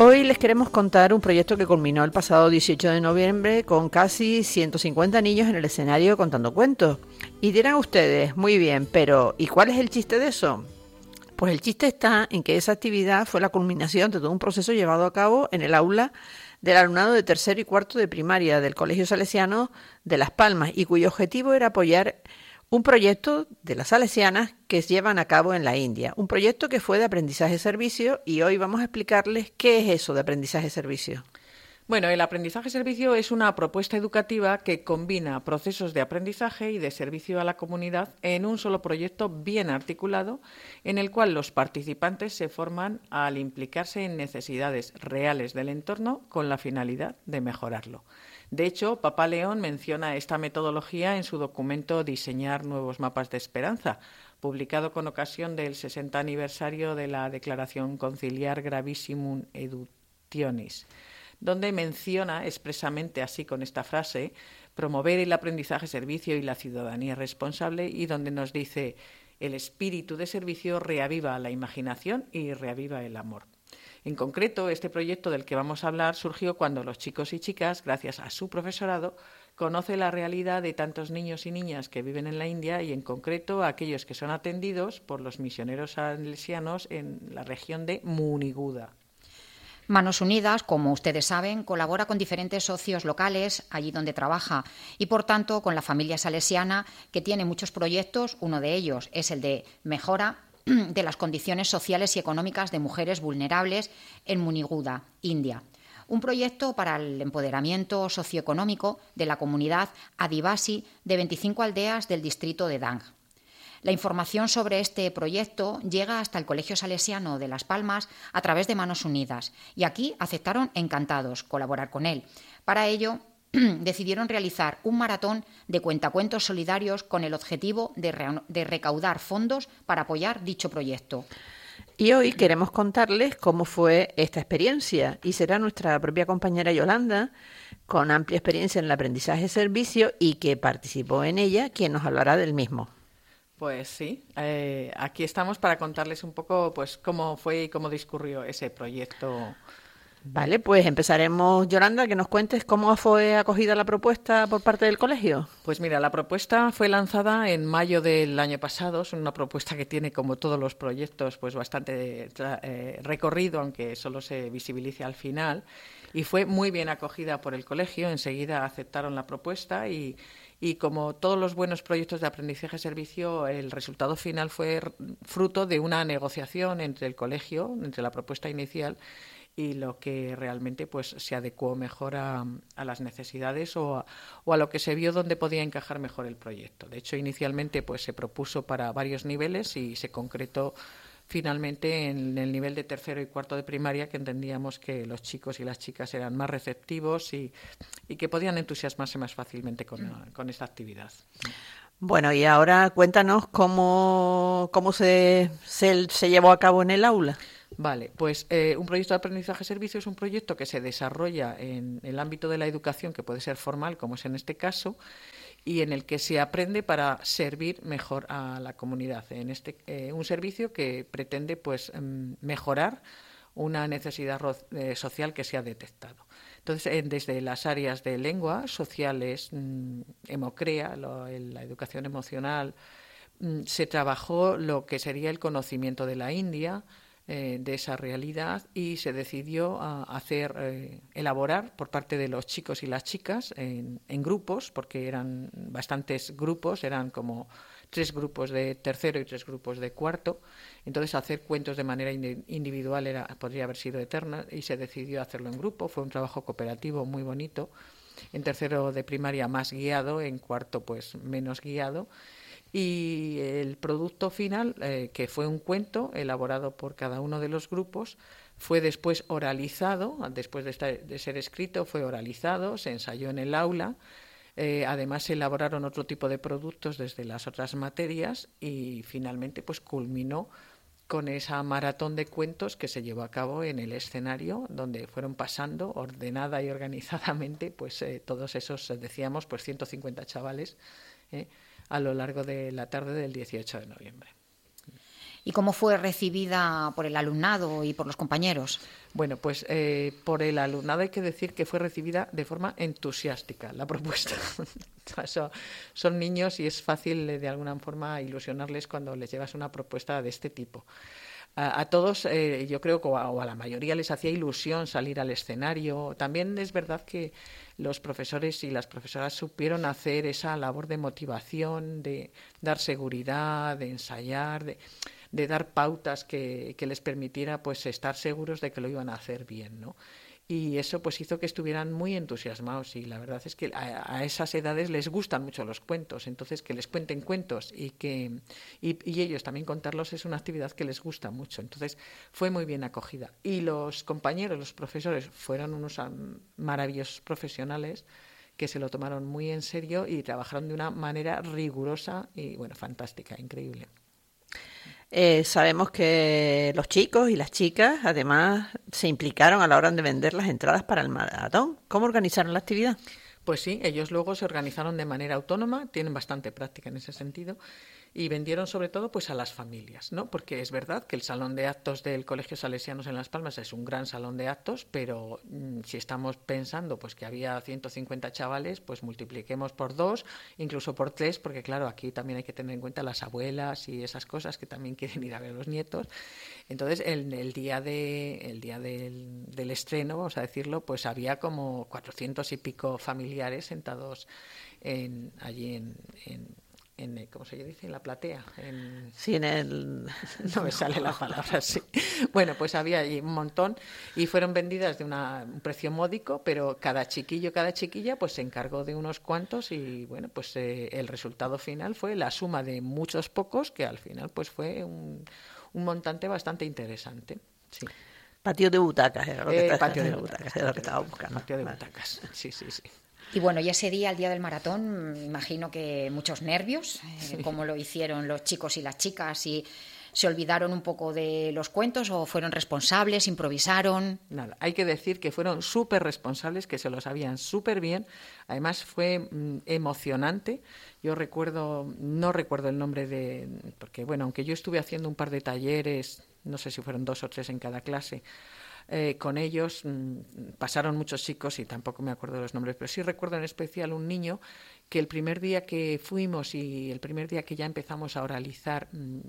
Hoy les queremos contar un proyecto que culminó el pasado 18 de noviembre con casi 150 niños en el escenario contando cuentos. Y dirán ustedes, muy bien, pero ¿y cuál es el chiste de eso? Pues el chiste está en que esa actividad fue la culminación de todo un proceso llevado a cabo en el aula del alumnado de tercero y cuarto de primaria del Colegio Salesiano de Las Palmas y cuyo objetivo era apoyar un proyecto de las salesianas que se llevan a cabo en la India, un proyecto que fue de aprendizaje-servicio y hoy vamos a explicarles qué es eso de aprendizaje-servicio. Bueno, el aprendizaje-servicio es una propuesta educativa que combina procesos de aprendizaje y de servicio a la comunidad en un solo proyecto bien articulado, en el cual los participantes se forman al implicarse en necesidades reales del entorno con la finalidad de mejorarlo. De hecho, Papá León menciona esta metodología en su documento Diseñar nuevos mapas de esperanza, publicado con ocasión del 60 aniversario de la Declaración Conciliar Gravissimum Educationis, donde menciona expresamente así con esta frase, promover el aprendizaje servicio y la ciudadanía responsable, y donde nos dice, el espíritu de servicio reaviva la imaginación y reaviva el amor. En concreto, este proyecto del que vamos a hablar surgió cuando los chicos y chicas, gracias a su profesorado, conoce la realidad de tantos niños y niñas que viven en la India y en concreto aquellos que son atendidos por los misioneros salesianos en la región de Muniguda. Manos Unidas, como ustedes saben, colabora con diferentes socios locales allí donde trabaja y, por tanto, con la familia salesiana, que tiene muchos proyectos. Uno de ellos es el de mejora de las condiciones sociales y económicas de mujeres vulnerables en Muniguda, India. Un proyecto para el empoderamiento socioeconómico de la comunidad adivasi de 25 aldeas del distrito de Dang. La información sobre este proyecto llega hasta el Colegio Salesiano de Las Palmas a través de Manos Unidas y aquí aceptaron encantados colaborar con él. Para ello, decidieron realizar un maratón de cuentacuentos solidarios con el objetivo de recaudar fondos para apoyar dicho proyecto. Y hoy queremos contarles cómo fue esta experiencia y será nuestra propia compañera Yolanda, con amplia experiencia en el aprendizaje-servicio y que participó en ella, quien nos hablará del mismo. Pues sí, aquí estamos para contarles un poco pues cómo fue y cómo discurrió ese proyecto. Vale, pues empezaremos, Yolanda, que nos cuentes cómo fue acogida la propuesta por parte del colegio. Pues mira, la propuesta fue lanzada en mayo del año pasado. Es una propuesta que tiene, como todos los proyectos, pues bastante recorrido, aunque solo se visibilice al final. Y fue muy bien acogida por el colegio. Enseguida aceptaron la propuesta y como todos los buenos proyectos de aprendizaje-servicio, el resultado final fue fruto de una negociación entre el colegio, entre la propuesta inicial y lo que realmente pues se adecuó mejor a las necesidades o a lo que se vio donde podía encajar mejor el proyecto. De hecho, inicialmente pues se propuso para varios niveles y se concretó finalmente en el nivel de tercero y cuarto de primaria, que entendíamos que los chicos y las chicas eran más receptivos y que podían entusiasmarse más fácilmente con esta actividad. Bueno, y ahora cuéntanos cómo se llevó a cabo en el aula. Vale, pues un proyecto de aprendizaje-servicio es un proyecto que se desarrolla en el ámbito de la educación, que puede ser formal, como es en este caso, y en el que se aprende para servir mejor a la comunidad. Un servicio que pretende pues mejorar una necesidad social que se ha detectado. Entonces, desde las áreas de lengua, sociales, Emocrea, la educación emocional, se trabajó lo que sería el conocimiento de la India, de esa realidad, y se decidió elaborar por parte de los chicos y las chicas en grupos, porque eran bastantes grupos, eran como 3 grupos de tercero y 3 grupos de cuarto. Entonces, hacer cuentos de manera individual podría haber sido eterna y se decidió hacerlo en grupo. Fue un trabajo cooperativo muy bonito. En tercero de primaria más guiado, en cuarto pues menos guiado. Y el producto final, que fue un cuento elaborado por cada uno de los grupos, fue después oralizado, después de ser escrito, fue oralizado, se ensayó en el aula. Además se elaboraron otro tipo de productos desde las otras materias y finalmente pues culminó con esa maratón de cuentos que se llevó a cabo en el escenario, donde fueron pasando ordenada y organizadamente pues todos esos, decíamos, pues 150 chavales a lo largo de la tarde del 18 de noviembre. ¿Y cómo fue recibida por el alumnado y por los compañeros? Bueno, pues por el alumnado hay que decir que fue recibida de forma entusiástica la propuesta. Son niños y es fácil de alguna forma ilusionarles cuando les llevas una propuesta de este tipo. A todos, yo creo que o a la mayoría les hacía ilusión salir al escenario. También es verdad que los profesores y las profesoras supieron hacer esa labor de motivación, de dar seguridad, de ensayar, de dar pautas que les permitiera pues estar seguros de que lo iban a hacer bien, ¿no? Y eso pues hizo que estuvieran muy entusiasmados, y la verdad es que a esas edades les gustan mucho los cuentos, entonces que les cuenten cuentos y ellos también contarlos es una actividad que les gusta mucho, entonces fue muy bien acogida. Y los compañeros, los profesores fueron unos maravillosos profesionales que se lo tomaron muy en serio y trabajaron de una manera rigurosa y bueno, fantástica, increíble. Sabemos que los chicos y las chicas además se implicaron a la hora de vender las entradas para el maratón. ¿Cómo organizaron la actividad? Pues sí, ellos luego se organizaron de manera autónoma, tienen bastante práctica en ese sentido, y vendieron sobre todo pues a las familias, ¿no? Porque es verdad que el salón de actos del Colegio Salesianos en Las Palmas es un gran salón de actos, pero si estamos pensando pues que había 150 chavales, pues multipliquemos por 2, incluso por 3, porque claro, aquí también hay que tener en cuenta las abuelas y esas cosas que también quieren ir a ver a los nietos. Entonces, el día del estreno, vamos a decirlo, pues había como 400 y pico familiares sentados allí en ¿cómo se dice? En la platea. Sí, en el... No me sale la palabra, sí. Bueno, pues había allí un montón y fueron vendidas de un precio módico, pero cada chiquillo, cada chiquilla, pues se encargó de unos cuantos y, bueno, pues el resultado final fue la suma de muchos pocos, que al final pues fue un montante bastante interesante, sí. Patio de butacas, era lo que patio de butacas, era lo que estaba buscando. Patio de butacas, sí, sí, sí. Y bueno, y ese día, el día del maratón, imagino que muchos nervios, cómo lo hicieron los chicos y las chicas, y se olvidaron un poco de los cuentos o fueron responsables, improvisaron. Nada, hay que decir que fueron súper responsables, que se lo sabían súper bien. Además fue emocionante. Yo no recuerdo el nombre porque bueno, aunque yo estuve haciendo un par de talleres, no sé si fueron 2 o 3 en cada clase, con ellos pasaron muchos chicos y tampoco me acuerdo de los nombres, pero sí recuerdo en especial un niño que el primer día que fuimos y el primer día que ya empezamos a oralizar,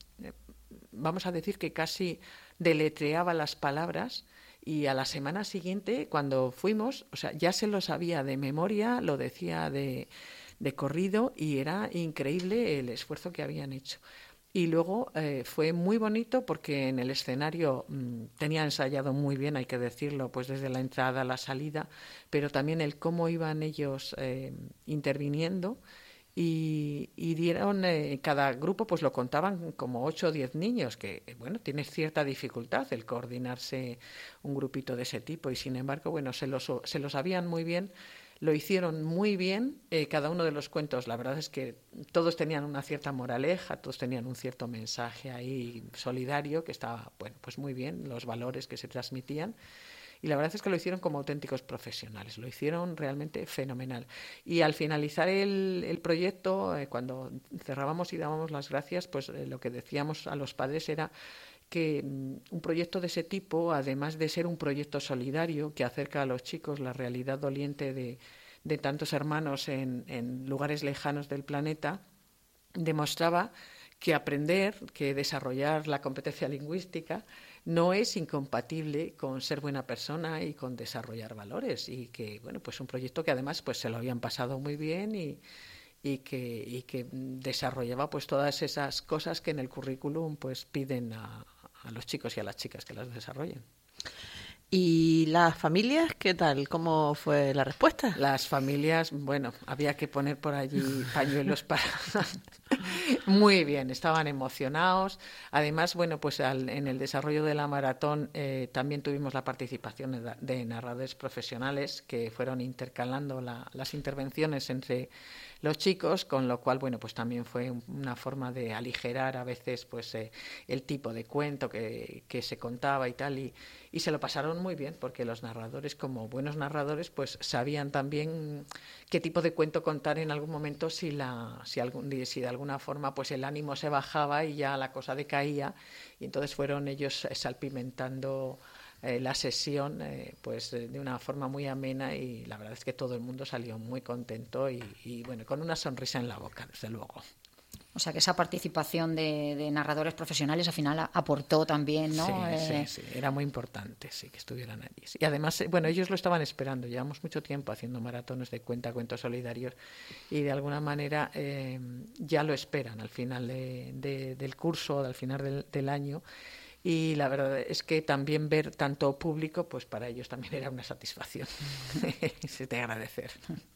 vamos a decir que casi deletreaba las palabras, y a la semana siguiente cuando fuimos, o sea, ya se lo sabía de memoria, lo decía de corrido, y era increíble el esfuerzo que habían hecho. Y luego fue muy bonito porque en el escenario tenía ensayado muy bien, hay que decirlo, pues desde la entrada a la salida, pero también el cómo iban ellos interviniendo, y dieron, cada grupo pues lo contaban como 8 o 10 niños, que bueno, tiene cierta dificultad el coordinarse un grupito de ese tipo, y sin embargo, bueno, se lo sabían muy bien. Lo hicieron muy bien, cada uno de los cuentos, la verdad es que todos tenían una cierta moraleja, todos tenían un cierto mensaje ahí solidario que estaba, bueno, pues muy bien, los valores que se transmitían, y la verdad es que lo hicieron como auténticos profesionales, lo hicieron realmente fenomenal. Y al finalizar el proyecto, cuando cerrábamos y dábamos las gracias, pues lo que decíamos a los padres era que un proyecto de ese tipo, además de ser un proyecto solidario que acerca a los chicos la realidad doliente de tantos hermanos en lugares lejanos del planeta, demostraba que aprender, que desarrollar la competencia lingüística no es incompatible con ser buena persona y con desarrollar valores, y que bueno, pues un proyecto que además pues se lo habían pasado muy bien y que desarrollaba pues todas esas cosas que en el currículum pues piden a los chicos y a las chicas que las desarrollen. ¿Y las familias qué tal? ¿Cómo fue la respuesta? Las familias, bueno, había que poner por allí pañuelos para... Muy bien, estaban emocionados. Además, bueno, pues en el desarrollo de la maratón también tuvimos la participación de narradores profesionales que fueron intercalando las intervenciones entre los chicos, con lo cual, bueno, pues también fue una forma de aligerar a veces pues el tipo de cuento que se contaba y tal, y se lo pasaron muy bien, porque los narradores, como buenos narradores, pues sabían también qué tipo de cuento contar en algún momento si de alguna forma pues el ánimo se bajaba y ya la cosa decaía, y entonces fueron ellos salpimentando la sesión pues de una forma muy amena, y la verdad es que todo el mundo salió muy contento y bueno, con una sonrisa en la boca, desde luego. O sea, que esa participación de narradores profesionales al final aportó también, ¿no? Sí, era muy importante, sí, que estuvieran allí. Y además, bueno, ellos lo estaban esperando. Llevamos mucho tiempo haciendo maratones de cuentos solidarios, y de alguna manera ya lo esperan al final del curso, al final del año. Y la verdad es que también ver tanto público, pues para ellos también era una satisfacción. Se te agradecer.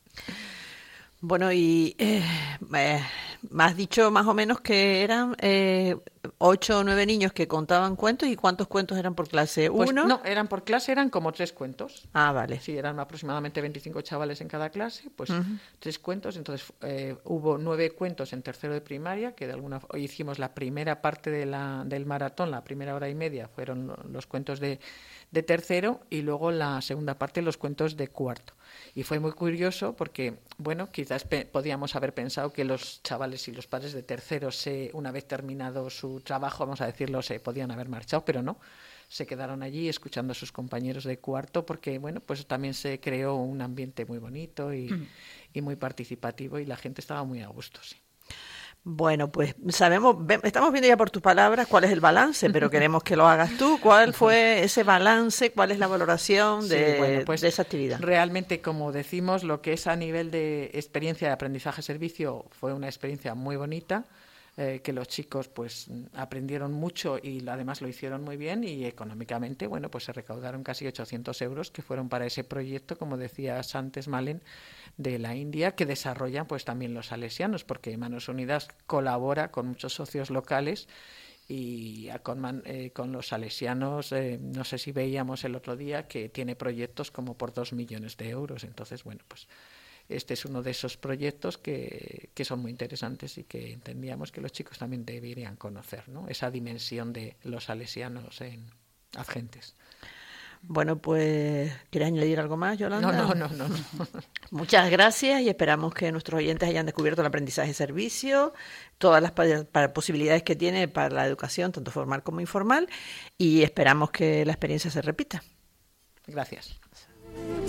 Bueno, y me has dicho más o menos que eran 8 o 9 niños que contaban cuentos. ¿Y cuántos cuentos eran por clase? ¿Uno? Pues no, eran por clase, eran como 3 cuentos. Ah, vale. Sí, eran aproximadamente 25 chavales en cada clase, pues 3 cuentos. Entonces hubo 9 cuentos en tercero de primaria, que hoy hicimos la primera parte del maratón, la primera hora y media fueron los cuentos de tercero, y luego la segunda parte los cuentos de cuarto. Y fue muy curioso porque, bueno, quizás podíamos haber pensado que los chavales y los padres de tercero, una vez terminado su trabajo, vamos a decirlo, se podían haber marchado, pero no. Se quedaron allí escuchando a sus compañeros de cuarto, porque, bueno, pues también se creó un ambiente muy bonito y muy participativo, y la gente estaba muy a gusto, sí. Bueno, pues estamos viendo ya por tus palabras cuál es el balance, pero queremos que lo hagas tú. ¿Cuál fue ese balance? ¿Cuál es la valoración de esa actividad? Realmente, como decimos, lo que es a nivel de experiencia de aprendizaje-servicio fue una experiencia muy bonita, que los chicos pues aprendieron mucho y además lo hicieron muy bien, y económicamente, bueno, pues se recaudaron casi 800 euros que fueron para ese proyecto, como decías antes, Malen, de la India, que desarrollan pues también los salesianos, porque Manos Unidas colabora con muchos socios locales, y con los salesianos, no sé si veíamos el otro día que tiene proyectos como por 2 millones de euros. Entonces, bueno, pues este es uno de esos proyectos que son muy interesantes y que entendíamos que los chicos también deberían conocer, ¿no? Esa dimensión de los salesianos en Azgentes. Bueno, pues, ¿quieres añadir algo más, Yolanda? No. Muchas gracias, y esperamos que nuestros oyentes hayan descubierto el aprendizaje-servicio, todas las posibilidades que tiene para la educación, tanto formal como informal, y esperamos que la experiencia se repita. Gracias.